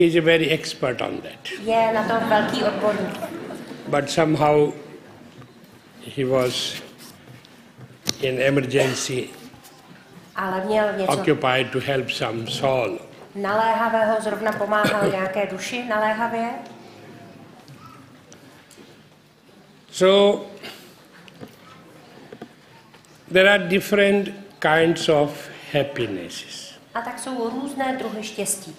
He's a very expert on that. Je na to velký odborník. But somehow he was in emergency Ale měl něco occupied to help some soul. naléhavého, zrovna pomáhal nějaké duši naléhavě. So there are different kinds of happinesses. A tak jsou různé druhy štěstí.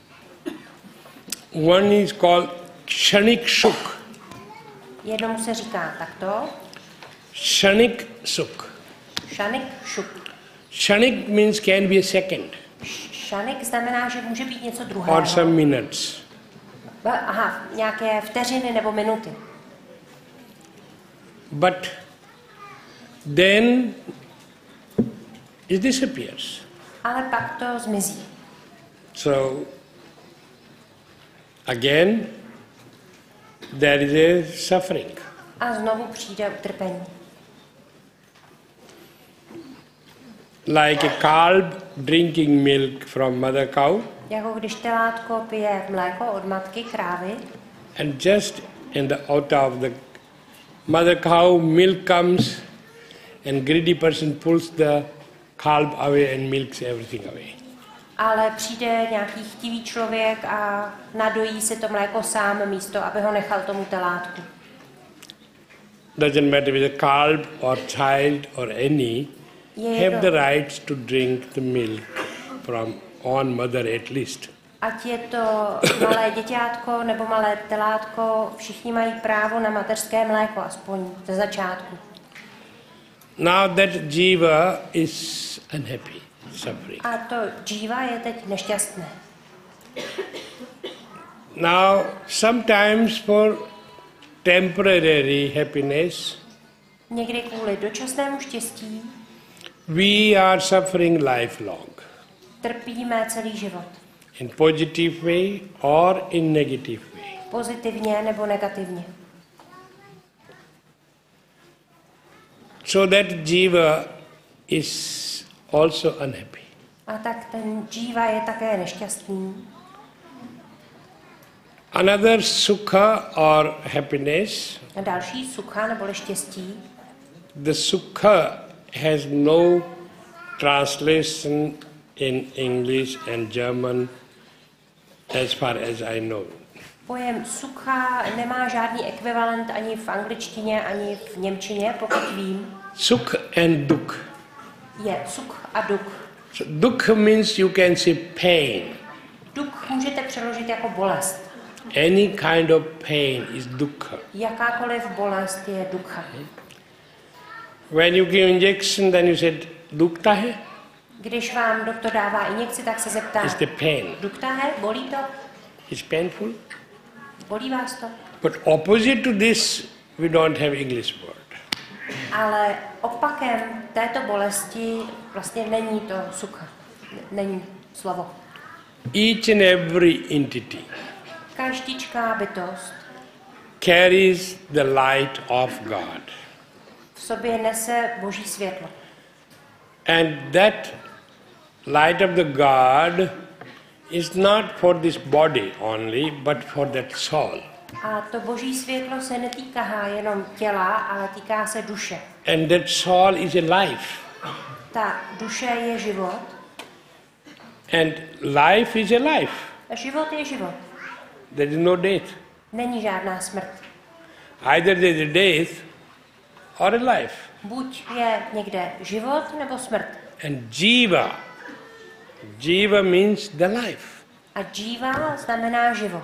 One is called kshanik sukh. Jednomu se říká takto. Kshanik sukh. Šanik šuk. Kshanik means can be a second Šanik znamená, že může být něco or druhého. some minutes. Aha, nějaké vteřiny nebo minuty. But then it disappears. Ale pak to zmizí. So again there is a suffering. A znovu přijde utrpení. Like a calf drinking milk from mother cow, Jako když telátko pije mléko od matky krávy and just out of the mother cow milk comes and greedy person pulls the calf away and milks everything away. ale přijde nějaký chtivý člověk a nadojí si to mléko sám místo, aby ho nechal tomu telátku. Doesn't matter whether calf or child or any have the rights to drink the milk from on mother at least. Ať je to malé děťátko nebo malé telátko, všichni mají právo na mateřské mléko, aspoň ze začátku. Now that jiva is unhappy, suffering. A to džíva je teď nešťastné. Now sometimes for temporary happiness Někdy kvůli dočasnému štěstí we are suffering lifelong trpíme celý život. in positive way or in negative way. Pozitivně nebo negativně. So that jiva is also unhappy. A tak ten džíva je také nešťastný. Another sukha or happiness, A další sukha nebo štěstí, the sukha has no translation in English and German as far as I know. pojem sukha nemá žádný ekvivalent ani v angličtině, ani v němčině, pokud vím. Sukh and dukh. Je sukh a dukh. So dukh means you can say pain. Dukh můžete přeložit jako bolest. Any kind of pain is dukkha. Jakákoliv bolest je dukha. When you give injection, then you said, dukta hai? Když vám doktor dává injekci, tak se zeptá, It's the pain. dukta je, bolí to? It's painful. Bolí vás to? But opposite to this, we don't have English word. Ale opakem této bolesti vlastně není to sukha. Není slovo. Each and every entity Každičká bytost carries the light of God. v sobě nese Boží světlo. And that light of the God is not for this body only, but for that soul. A to Boží světlo se netýká jenom těla, ale týká se duše. And that soul is a life. Ta duše je život And life is a life. a život je život. There is no death. Není žádná smrt. Either there is a death or a life. Buď je někde život nebo smrt. And jiva, jiva means the life. A džíva znamená život.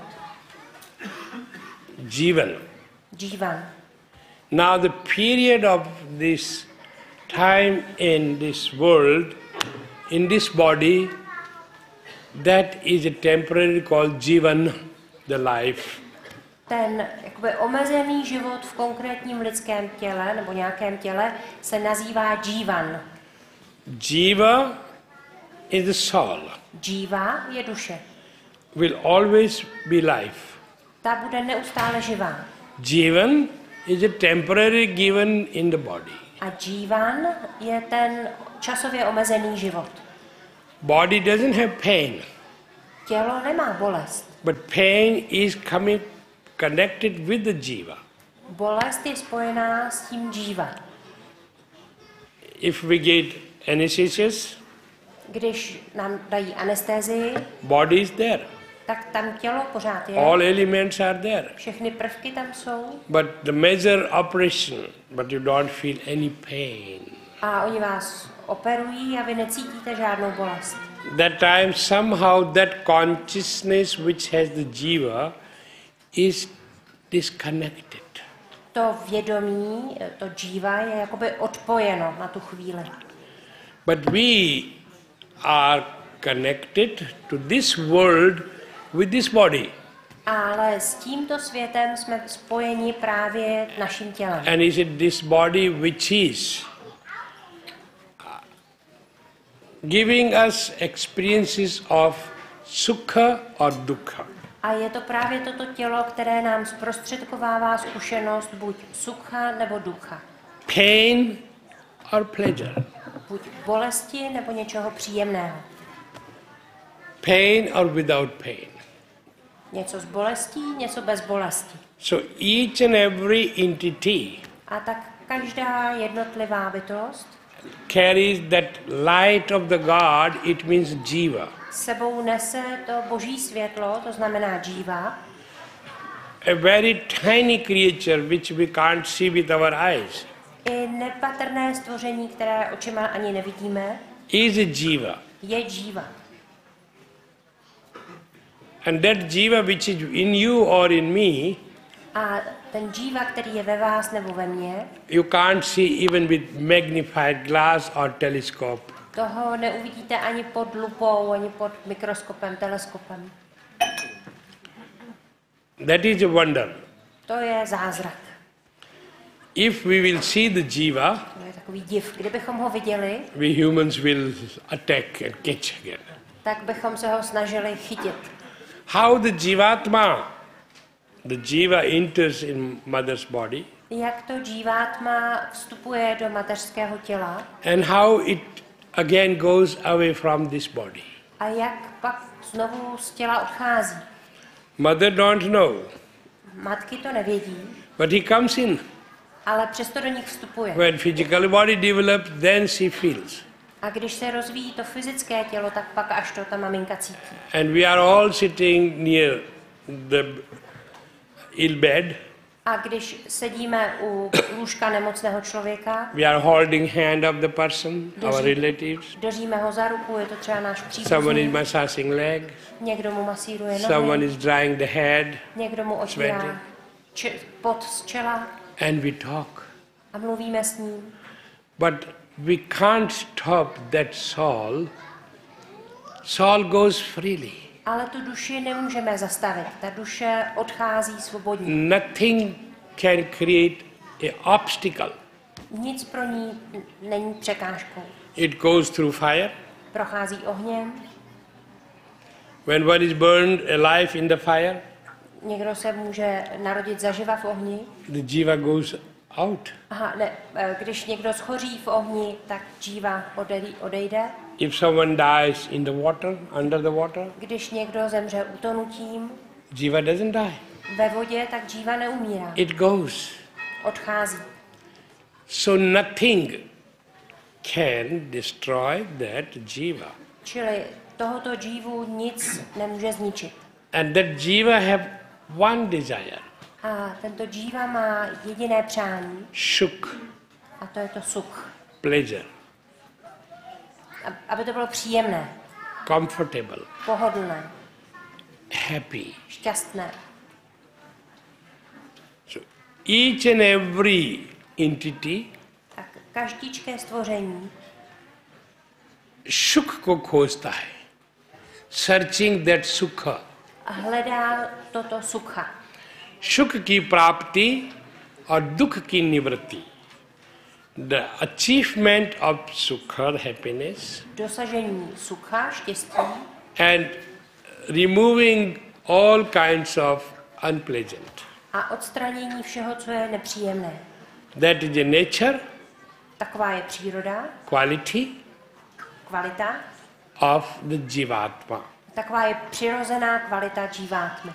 Jivan. Džívan. Now the period of this time in this world, in this body, that is a temporary called jivan, the life. Ten jakoby omezený život v konkrétním lidském těle nebo nějakém těle se nazývá džívan. Jiva is the soul. Džíva je duše. Will always be life. Ta bude neustále živá. Jivan is a temporary given in the body. A džívan je ten časově omezený život. Body doesn't have pain. Tělo nemá bolest. But pain is coming connected with the jiva. Bolest je spojená s tím džíva. If we get anesthesias, Když nám dají anestézii, body is there. tak tam tělo pořád je. All elements are there. Všechny prvky tam jsou. But the major operation, but you don't feel any pain. A oni vás operují a vy necítíte žádnou bolest. That time somehow that consciousness which has the jiva is disconnected. To vědomí, to džíva je jakoby odpojeno na tu chvíli. But we are connected to this world with this body. Ale s tímto světem jsme spojeni právě naším tělem. And is it this body which is giving us experiences of sukha or dukkha. A je to právě toto tělo, které nám zprostředkovává zkušenost buď sukha nebo dukkha. Pain or pleasure. Buď bolesti nebo něčeho příjemného. Pain or without pain. Něco s bolestí, něco bez bolesti. So each and every entity A tak každá jednotlivá bytost carries that light of the God, it means jiva. sebou nese to boží světlo, to znamená džíva, A very tiny creature which we can't see with our eyes i nepatrné stvoření, které očima ani nevidíme, is a jiva. je džíva. And that jiva which is in you or in me, A ten džíva, který je ve vás nebo ve mně, you can't see even with magnified glass or telescope. toho neuvidíte ani pod lupou, ani pod mikroskopem, teleskopem. That is a wonder. To je zázrak. If we will see the jiva, To je takový div. Kdybychom ho viděli, we humans will attack and catch again. tak bychom se ho snažili chytit. How the jivatma, the jiva enters in mother's body, Jak to džívátma vstupuje do mateřského těla and how it again goes away from this body. a jak pak znovu z těla odchází. Mother don't know, Matky to nevědí, but he comes in. ale přesto do nich vstupuje. When physical body develops, then she feels. A když se rozvíjí to fyzické tělo, tak pak až to ta maminka cítí. And we are all sitting near the ill bed. A když sedíme u lůžka nemocného člověka, We are holding hand of the person, our relatives. držíme ho za ruku, je to třeba náš Someone is příbuzný, massaging leg. někdo mu masíruje Someone nohy, is drying the head. někdo mu otvírá sweating. pot z čela And we talk. a mluvíme s ním. But we can't stop that soul. Soul goes freely. Ale tu duši nemůžeme zastavit. Ta duše odchází svobodně. Nothing can create an obstacle. Nic pro ní není překážkou. It goes through fire. Prochází ohněm, When one is burned alive in the fire, někdo se může narodit zaživa v ohni. the jiva goes out. Aha, ne, když někdo schoří v ohni, tak džíva odejde. If someone dies in the water, under the water, Když někdo zemře utonutím jiva doesn't die. ve vodě, tak džíva neumírá. It goes. Odchází. So nothing can destroy that jiva. Čili tohoto džívu nic nemůže zničit. And that jiva have one desire, A tento džíva má jediné přání, shuk, a to je to sukh. pleasure, Aby to bylo příjemné, comfortable, pohodlné, happy. šťastné. So each and every entity Tak každičké stvoření shuk ko khojta hai, searching that sukha. a hledá toto sukha. Shuk ki prapti or dukh ki nivritti. The achievement of sukha, happiness, Dosažení sukha, štěstí, and removing all kinds of unpleasant. a odstranění všeho, co je nepříjemné. That is the nature, Taková je příroda, quality kvalita of the jivatma. Taková je přirozená kvalita džívátmy.